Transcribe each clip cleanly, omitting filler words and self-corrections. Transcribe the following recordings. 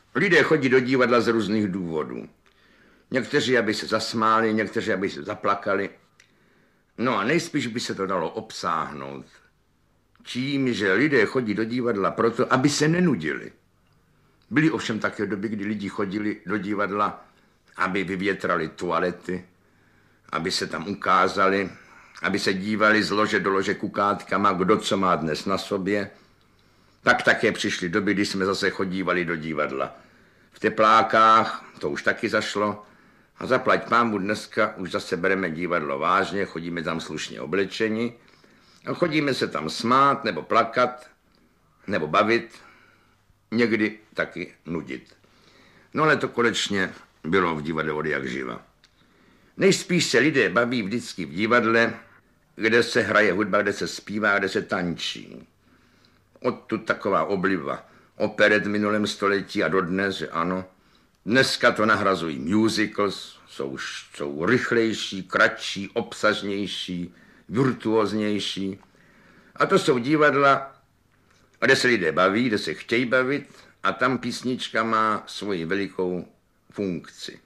Lidé chodí do divadla z různých důvodů. Někteří, aby se zasmáli, někteří, aby se zaplakali. No a nejspíš by se to dalo obsáhnout tím, že lidé chodí do divadla proto, aby se nenudili. Byly ovšem také doby, kdy lidi chodili do divadla, aby vyvětrali toalety, aby se tam ukázali, aby se dívali z lože do lože kukátkama, kdo co má dnes na sobě. Pak také přišly doby, kdy jsme zase chodívali do divadla. V teplákách, to už taky zašlo, a zaplať pámu, dneska už zase bereme divadlo vážně, chodíme tam slušně oblečeni a chodíme se tam smát nebo plakat, nebo bavit, někdy taky nudit. No ale to konečně bylo v divadle od jak živa. Nejspíš se lidé baví vždycky v divadle, kde se hraje hudba, kde se zpívá, kde se tančí. Odtud taková obliba operet v minulém století a dodnes, že ano. Dneska to nahrazují musicals, jsou rychlejší, kratší, obsažnější, virtuóznější. A to jsou divadla, kde se lidé baví, kde se chtějí bavit a tam písnička má svoji velikou funkci.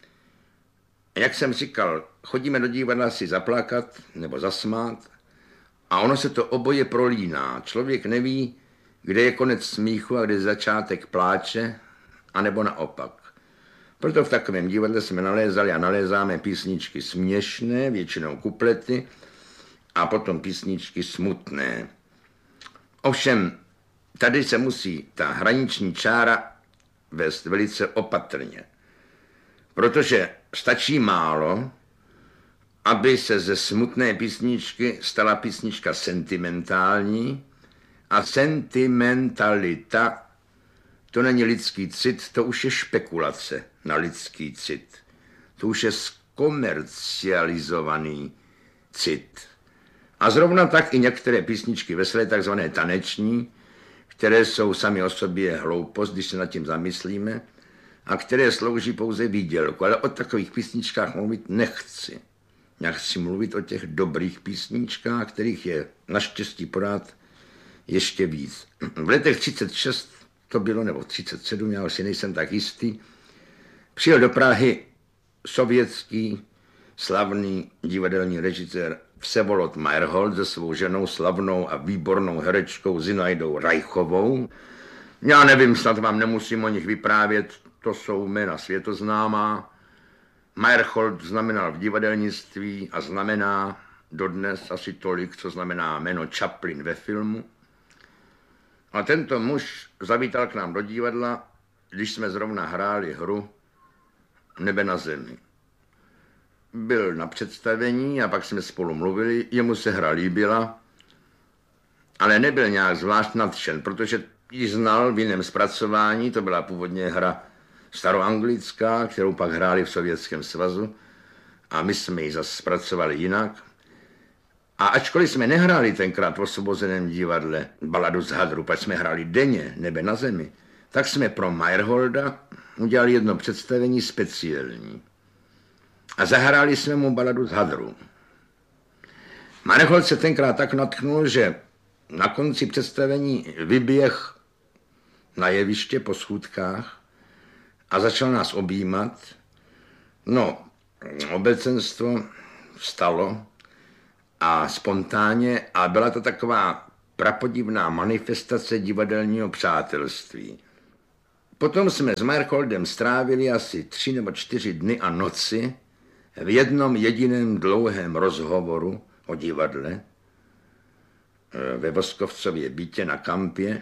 Jak jsem říkal, chodíme do divadla si zaplakat nebo zasmát a ono se to oboje prolíná. Člověk neví, kde je konec smíchu a kde je začátek pláče, anebo naopak. Proto v takovém divadle jsme nalézali a nalézáme písničky směšné, většinou kuplety, a potom písničky smutné. Ovšem, tady se musí ta hraniční čára vést velice opatrně. Protože stačí málo, aby se ze smutné písničky stala písnička sentimentální, a sentimentalita to není lidský cit, to už je špekulace na lidský cit. To už je zkomercializovaný cit. A zrovna tak i některé písničky veselé, takzvané taneční, které jsou sami o sobě hloupost, když se nad tím zamyslíme, a které slouží pouze výdělku. Ale o takových písničkách mluvit nechci. Já chci mluvit o těch dobrých písničkách, kterých je naštěstí pořád ještě víc. V letech 36 to bylo, nebo 37, já už si nejsem tak jistý, přijel do Prahy sovětský slavný divadelní režisér Vsevolod Meyerhold se svou ženou slavnou a výbornou herečkou Zinaidou Reichovou. Já nevím, snad vám nemusím o nich vyprávět, to jsou jména světoznámá. Meyerhold znamenal v divadelnictví a znamená dodnes asi tolik, co znamená jméno Chaplin ve filmu. A tento muž zavítal k nám do divadla, když jsme zrovna hráli hru Nebe na zemi. Byl na představení a pak jsme spolu mluvili, jemu se hra líbila, ale nebyl nějak zvlášť nadšen, protože ji znal v jiném zpracování, to byla původně hra staroanglická, kterou pak hráli v Sovětském svazu a my jsme ji zase zpracovali jinak. A ačkoliv jsme nehráli tenkrát v Osvobozeném divadle baladu z hadru, pak jsme hráli denně Nebe na zemi, tak jsme pro Meyerholda udělali jedno představení speciální. A zahráli jsme mu baladu z hadru. Meyerhold se tenkrát tak natchnul, že na konci představení vyběh na jeviště po schůdkách a začal nás objímat. No, obecenstvo vstalo a spontánně, a byla to taková prapodivná manifestace divadelního přátelství. Potom jsme s Meyerholdem strávili asi 3 nebo 4 dny a noci v jednom jediném dlouhém rozhovoru o divadle ve Voskovcově bytě na Kampě.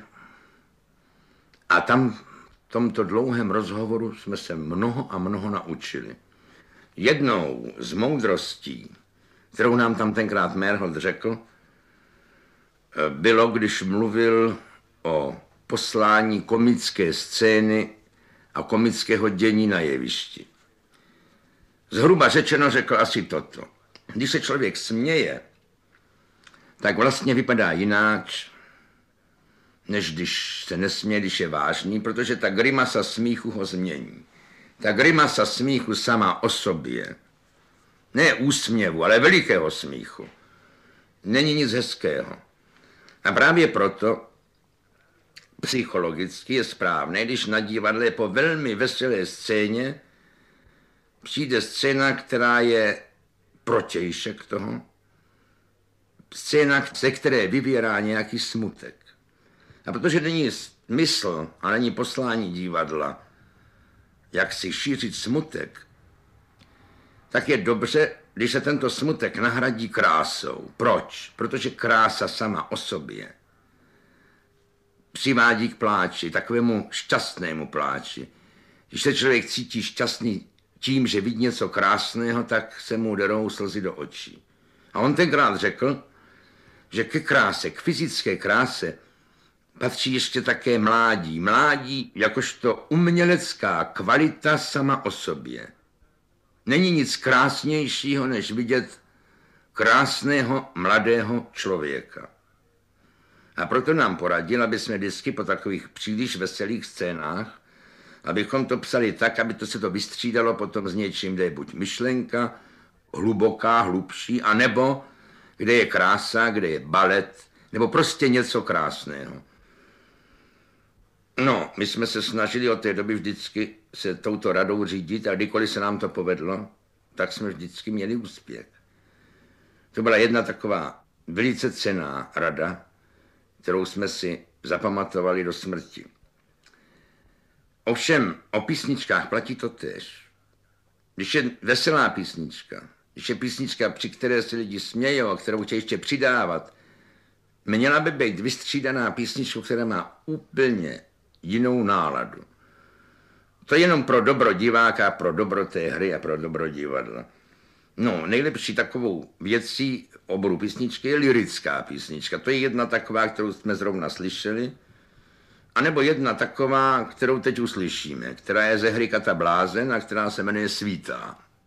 A tam v tomto dlouhém rozhovoru jsme se mnoho a mnoho naučili. Jednou z moudrostí, kterou nám tam tenkrát Meyerhold řekl, bylo, když mluvil o poslání komické scény a komického dění na jevišti. Zhruba řečeno řekl asi toto. Když se člověk směje, tak vlastně vypadá jináč, než když se nesměje, když je vážný, protože ta grimasa smíchu ho změní. Ta grimasa smíchu sama o sobě, ne úsměvu, ale velikého smíchu, není nic hezkého. A právě proto psychologicky je správné, když na divadle po velmi veselé scéně přijde scéna, která je protějšek toho, scéna, ze které vyvírá nějaký smutek. A protože není smysl a není poslání divadla, jak si šířit smutek, tak je dobře, když se tento smutek nahradí krásou. Proč? Protože krása sama o sobě přivádí k pláči, takovému šťastnému pláči. Když se člověk cítí šťastný tím, že vidí něco krásného, tak se mu derou slzy do očí. A on tenkrát řekl, že ke kráse, k fyzické kráse, patří ještě také mládí. Mládí jakožto umělecká kvalita sama o sobě. Není nic krásnějšího, než vidět krásného mladého člověka. A proto nám poradil, aby jsme vždycky po takových příliš veselých scénách, abychom to psali tak, aby se to vystřídalo potom s něčím, kde je buď myšlenka, hluboká, hlubší, anebo kde je krása, kde je balet, nebo prostě něco krásného. No, my jsme se snažili od té doby vždycky se touto radou řídit a kdykoliv se nám to povedlo, tak jsme vždycky měli úspěch. To byla jedna taková velice cenná rada, kterou jsme si zapamatovali do smrti. Ovšem o písničkách platí to též. Když je veselá písnička, když je písnička, při které se lidi smějou a kterou chtějí ještě přidávat, měla by být vystřídaná písnička, která má úplně jinou náladu. To je jenom pro dobro diváka, pro dobro té hry a pro dobro divadla. No, nejlepší takovou věcí oboru písničky je lyrická písnička. To je jedna taková, kterou jsme zrovna slyšeli, anebo jedna taková, kterou teď uslyšíme, která je ze hry Kata Blázen a která se jmenuje Svítá.